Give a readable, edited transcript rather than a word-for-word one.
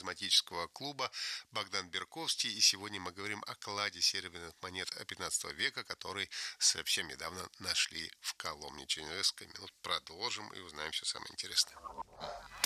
нумизматического клуба Богдан Берковский. И сегодня мы говорим о кладе серебряных монет XV века, который совсем недавно нашли в Коломне. Через несколько минут продолжим и узнаем все самое интересное.